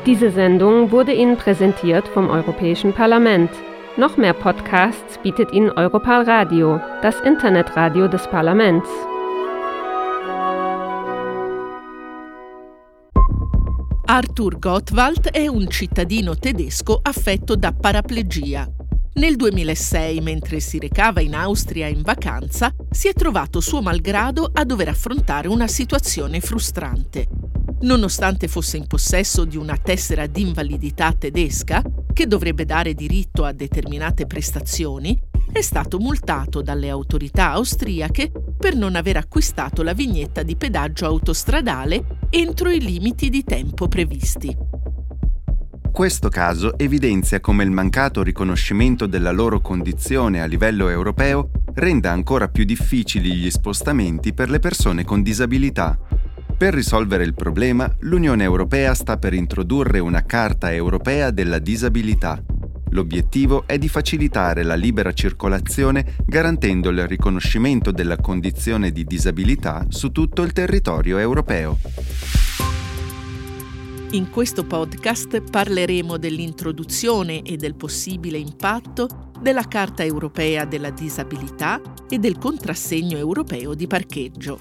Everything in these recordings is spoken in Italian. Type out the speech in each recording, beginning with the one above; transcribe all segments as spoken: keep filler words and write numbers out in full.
Diese Sendung wurde Ihnen präsentiert vom Europäischen Parlament. Noch mehr Podcasts bietet Ihnen Europal Radio, das Internetradio des Parlaments. Arthur Gottwald è un cittadino tedesco affetto da paraplegia. Nel duemilasei, mentre si recava in Austria in vacanza, si è trovato suo malgrado a dover affrontare una situazione frustrante. Nonostante fosse in possesso di una tessera d'invalidità tedesca, che dovrebbe dare diritto a determinate prestazioni, è stato multato dalle autorità austriache per non aver acquistato la vignetta di pedaggio autostradale entro i limiti di tempo previsti. Questo caso evidenzia come il mancato riconoscimento della loro condizione a livello europeo renda ancora più difficili gli spostamenti per le persone con disabilità. Per risolvere il problema, l'Unione Europea sta per introdurre una Carta Europea della Disabilità. L'obiettivo è di facilitare la libera circolazione garantendo il riconoscimento della condizione di disabilità su tutto il territorio europeo. In questo podcast parleremo dell'introduzione e del possibile impatto della Carta Europea della Disabilità e del contrassegno europeo di parcheggio.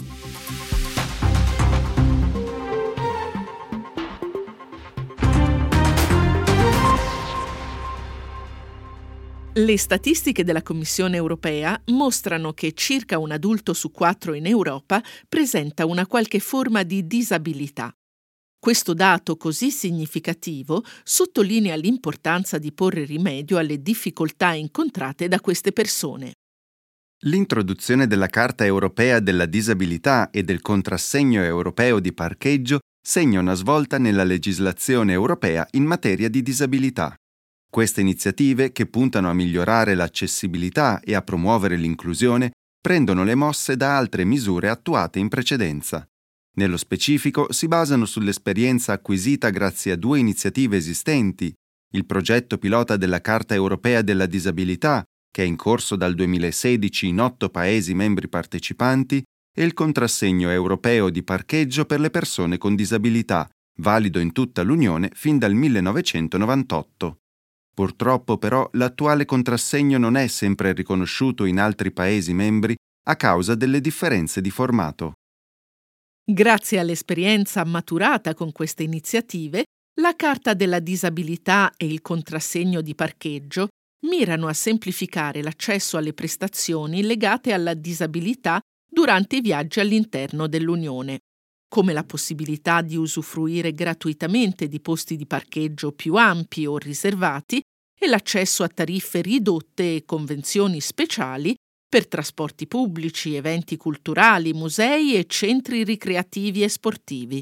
Le statistiche della Commissione europea mostrano che circa un adulto su quattro in Europa presenta una qualche forma di disabilità. Questo dato così significativo sottolinea l'importanza di porre rimedio alle difficoltà incontrate da queste persone. L'introduzione della Carta Europea della Disabilità e del contrassegno europeo di parcheggio segna una svolta nella legislazione europea in materia di disabilità. Queste iniziative, che puntano a migliorare l'accessibilità e a promuovere l'inclusione, prendono le mosse da altre misure attuate in precedenza. Nello specifico si basano sull'esperienza acquisita grazie a due iniziative esistenti, il progetto pilota della Carta Europea della Disabilità, che è in corso dal duemilasedici in otto Paesi membri partecipanti, e il contrassegno europeo di parcheggio per le persone con disabilità, valido in tutta l'Unione fin dal millenovecentonovantotto. Purtroppo però l'attuale contrassegno non è sempre riconosciuto in altri Paesi membri a causa delle differenze di formato. Grazie all'esperienza maturata con queste iniziative, la Carta della Disabilità e il contrassegno di parcheggio mirano a semplificare l'accesso alle prestazioni legate alla disabilità durante i viaggi all'interno dell'Unione, come la possibilità di usufruire gratuitamente di posti di parcheggio più ampi o riservati e l'accesso a tariffe ridotte e convenzioni speciali per trasporti pubblici, eventi culturali, musei e centri ricreativi e sportivi.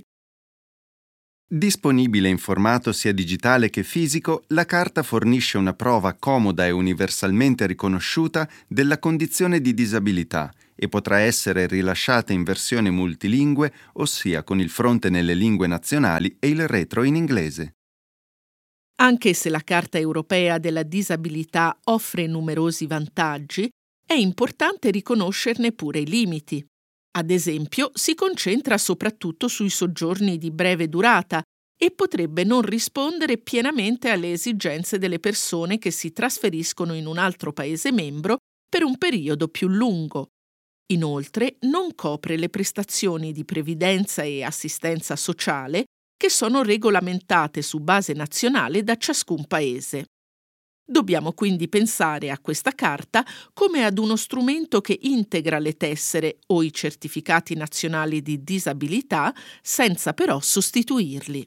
Disponibile in formato sia digitale che fisico, la carta fornisce una prova comoda e universalmente riconosciuta della condizione di disabilità e potrà essere rilasciata in versione multilingue, ossia con il fronte nelle lingue nazionali e il retro in inglese. Anche se la Carta Europea della Disabilità offre numerosi vantaggi, è importante riconoscerne pure i limiti. Ad esempio, si concentra soprattutto sui soggiorni di breve durata e potrebbe non rispondere pienamente alle esigenze delle persone che si trasferiscono in un altro Paese membro per un periodo più lungo. Inoltre, non copre le prestazioni di previdenza e assistenza sociale che sono regolamentate su base nazionale da ciascun Paese. Dobbiamo quindi pensare a questa carta come ad uno strumento che integra le tessere o i certificati nazionali di disabilità senza però sostituirli.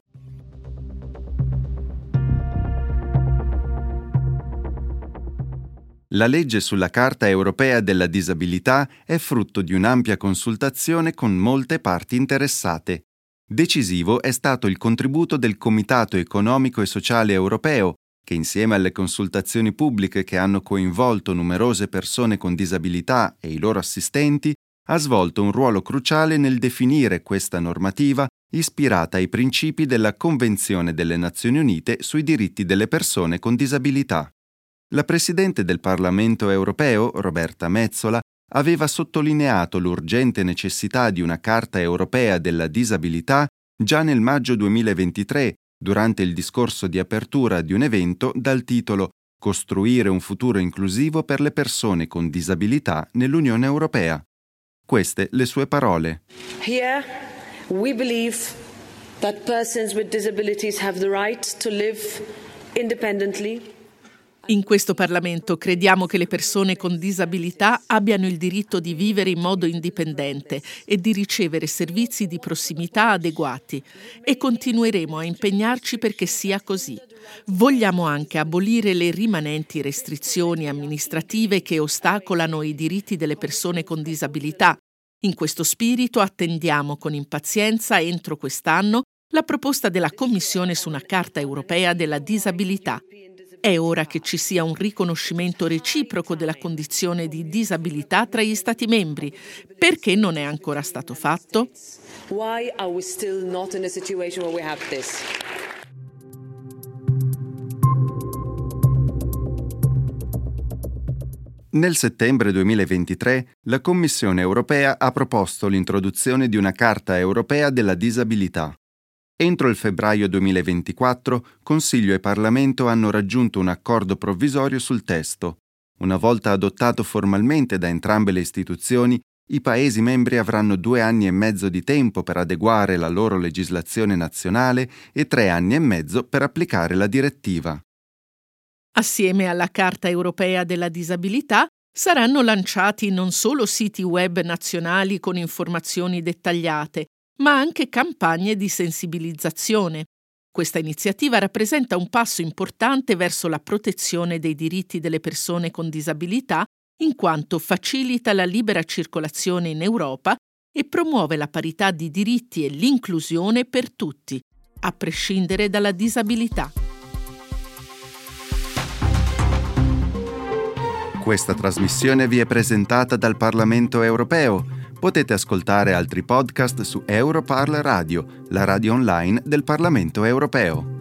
La legge sulla Carta Europea della Disabilità è frutto di un'ampia consultazione con molte parti interessate. Decisivo è stato il contributo del Comitato Economico e Sociale Europeo, che insieme alle consultazioni pubbliche che hanno coinvolto numerose persone con disabilità e i loro assistenti, ha svolto un ruolo cruciale nel definire questa normativa ispirata ai principi della Convenzione delle Nazioni Unite sui diritti delle persone con disabilità. La Presidente del Parlamento europeo, Roberta Metsola, aveva sottolineato l'urgente necessità di una Carta Europea della Disabilità già nel maggio duemilaventitré, durante il discorso di apertura di un evento dal titolo Costruire un futuro inclusivo per le persone con disabilità nell'Unione Europea. Queste le sue parole. Here we believe that persons with disabilities have the right to live independently. In questo Parlamento crediamo che le persone con disabilità abbiano il diritto di vivere in modo indipendente e di ricevere servizi di prossimità adeguati e continueremo a impegnarci perché sia così. Vogliamo anche abolire le rimanenti restrizioni amministrative che ostacolano i diritti delle persone con disabilità. In questo spirito attendiamo con impazienza entro quest'anno la proposta della Commissione su una Carta europea della disabilità. È ora che ci sia un riconoscimento reciproco della condizione di disabilità tra gli Stati membri. Perché non è ancora stato fatto? Why are we still not in a situation where we have this? Nel settembre duemilaventitré la Commissione europea ha proposto l'introduzione di una Carta europea della disabilità. Entro il febbraio duemilaventiquattro, Consiglio e Parlamento hanno raggiunto un accordo provvisorio sul testo. Una volta adottato formalmente da entrambe le istituzioni, i Paesi membri avranno due anni e mezzo di tempo per adeguare la loro legislazione nazionale e tre anni e mezzo per applicare la direttiva. Assieme alla Carta europea della disabilità saranno lanciati non solo siti web nazionali con informazioni dettagliate, ma anche campagne di sensibilizzazione. Questa iniziativa rappresenta un passo importante verso la protezione dei diritti delle persone con disabilità, in quanto facilita la libera circolazione in Europa e promuove la parità di diritti e l'inclusione per tutti, a prescindere dalla disabilità. Questa trasmissione vi è presentata dal Parlamento europeo. Potete ascoltare altri podcast su Europarl Radio, la radio online del Parlamento europeo.